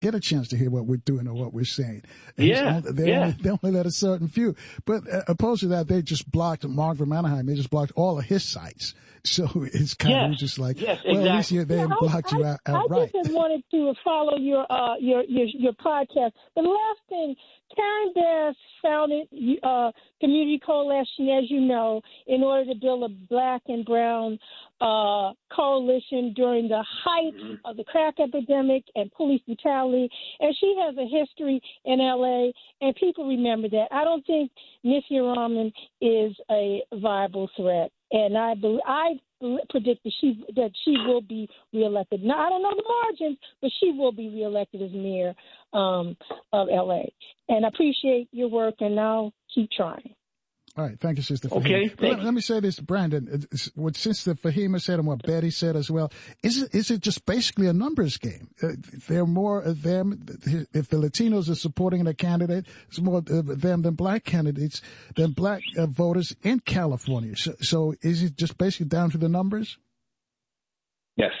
get a chance to hear what we're doing or what we're saying. They only let a certain few. But opposed to that, they just blocked Mark from Anaheim. They just blocked all of his sites. So it's kind of just like, well, exactly. at least they blocked you outright. I just wanted to follow your podcast. The last thing, Karen Bass founded Community Coalition, as you know, in order to build a black and brown coalition during the height of the crack epidemic and police brutality. And she has a history in L.A., and people remember that. I don't think Nithya Raman is a viable threat. And I predict that she will be reelected. Now, I don't know the margins, but she will be reelected as mayor of L.A. And I appreciate your work, and I'll keep trying. All right. Thank you, Sister Fahima. Okay. Let me say this, Brandon. What Sister Fahima said and what Betty said as well, is it just basically a numbers game? There are more of them. If the Latinos are supporting a candidate, there's more of them than black candidates, than black voters in California. So is it just basically down to the numbers? Yes.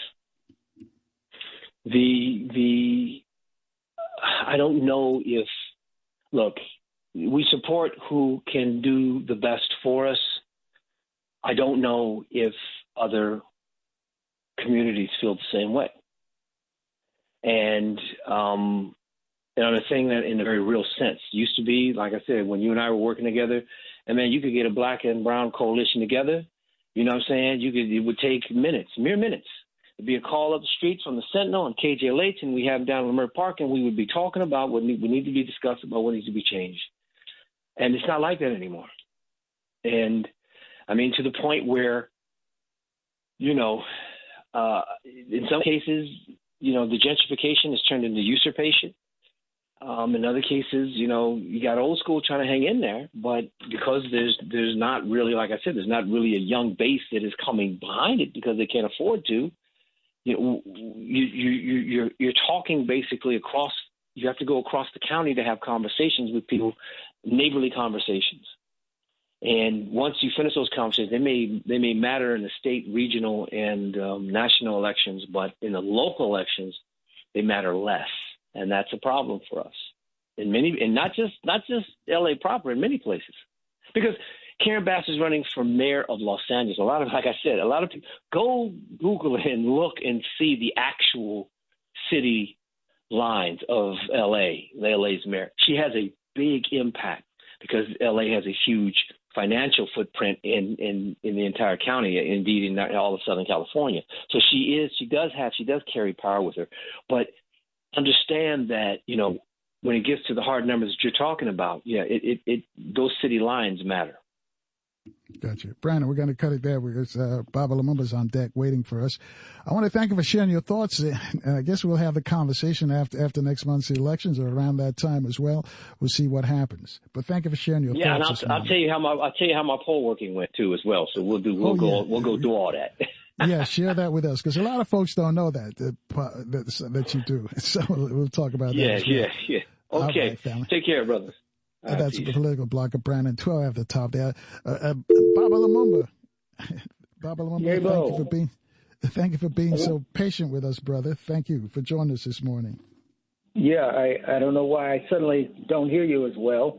I don't know if, look, we support who can do the best for us. I don't know if other communities feel the same way. And I'm saying that in a very real sense. Used to be, like I said, when you and I were working together, and man, you could get a black and brown coalition together. You know what I'm saying? It would take minutes, mere minutes. It'd be a call up the streets from the Sentinel and KJLH, and we have down in Leimert Park, and we would be talking about what need to be discussed about what needs to be changed. And it's not like that anymore. And I mean, to the point where, in some cases, the gentrification has turned into usurpation. In other cases, you got old school trying to hang in there, but because there's not really, like I said, there's not really a young base that is coming behind it because they can't afford to. You're talking basically across. You have to go across the county to have conversations with people, neighborly conversations. And once you finish those conversations, they may matter in the state, regional, and national elections, but in the local elections, they matter less, and that's a problem for us. And not just LA proper, in many places, because Karen Bass is running for mayor of Los Angeles. Like I said, a lot of people go Google it and look and see the actual city lines of LA's mayor. She has a big impact because LA has a huge financial footprint in the entire county, indeed in all of Southern California. So she does carry power with her. But understand that, when it gets to the hard numbers that you're talking about, those city lines matter. Gotcha. Brandon, we're going to cut it there because Baba Lumumba's on deck waiting for us. I want to thank you for sharing your thoughts, and I guess we'll have the conversation after next month's elections or around that time as well. We'll see what happens. But thank you for sharing your thoughts. Yeah, and I'll tell you how my poll working went too as well. So we'll go do all that. Yeah, share that with us because a lot of folks don't know that you do. So we'll talk about that. Yeah. Okay. Right, take care, brothers. That's the political blog of Brandon 12 at the top there. Baba Lumumba. Baba Lumumba, thank you for being so patient with us, brother. Thank you for joining us this morning. Yeah, I don't know why I suddenly don't hear you as well.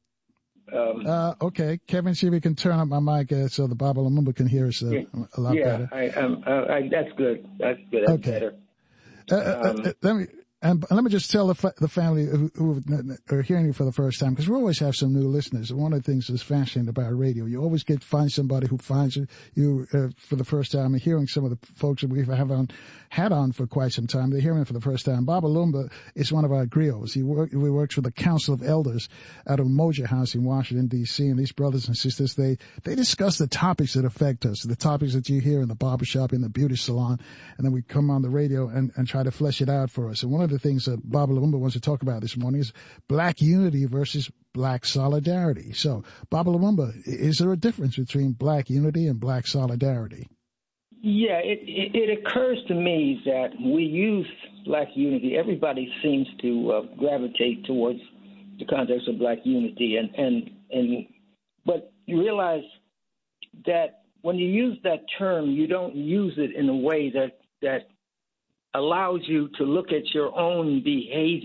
Okay, Kevin, see if we can turn up my mic so the Baba Lumumba can hear us a lot better. That's good. That's okay. Better. Let me just tell the family who are hearing you for the first time, because we always have some new listeners. One of the things that's fascinating about radio, you always find somebody who finds you for the first time. And hearing some of the folks that we've had on for quite some time, they're hearing it for the first time. Baba Lumumba is one of our griots. He works for the Council of Elders out of Moja House in Washington, D.C. And these brothers and sisters, they discuss the topics that affect us, the topics that you hear in the barbershop, in the beauty salon, and then we come on the radio and try to flesh it out for us. And one of the things that Baba Lumumba wants to talk about this morning is black unity versus black solidarity. So, Baba Lumumba, is there a difference between black unity and black solidarity? Yeah, it occurs to me that we use black unity. Everybody seems to gravitate towards the context of black unity, but you realize that when you use that term, you don't use it in a way that allows you to look at your own behavior